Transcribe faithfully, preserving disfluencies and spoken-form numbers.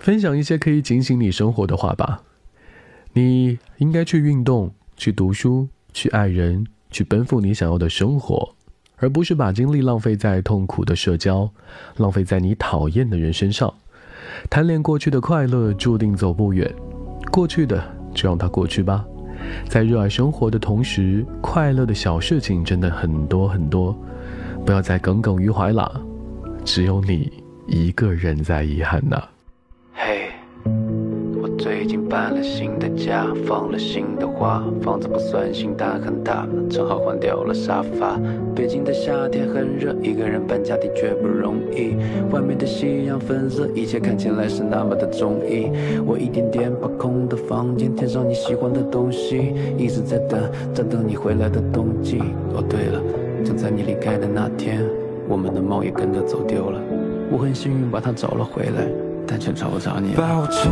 分享一些可以警醒你生活的话吧。你应该去运动，去读书，去爱人，去奔赴你想要的生活，而不是把精力浪费在痛苦的社交，浪费在你讨厌的人身上。贪恋过去的快乐注定走不远，过去的就让它过去吧。在热爱生活的同时，快乐的小事情真的很多很多，不要再耿耿于怀了，只有你一个人在遗憾呐。 嘿、hey, 我最近搬了新的家，放了新的花，房子不算新但很大，正好换掉了沙发。北京的夏天很热，一个人搬家的确不容易，外面的夕阳粉色，一切看起来是那么的中意。我一点点把空的房间填上你喜欢的东西，一直在等，在等你回来的冬季。哦对了，就在你离开的那天，我们的猫也跟着走丢了，我很幸运把它找了回来，但却找不着你了。 把我从